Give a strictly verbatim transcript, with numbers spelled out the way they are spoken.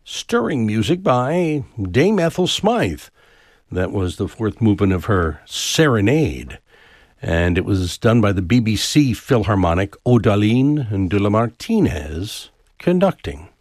stirring music by Dame Ethel Smythe. That was the fourth movement of her Serenade, and it was done by the B B C Philharmonic, Odaline and de la Martinez conducting.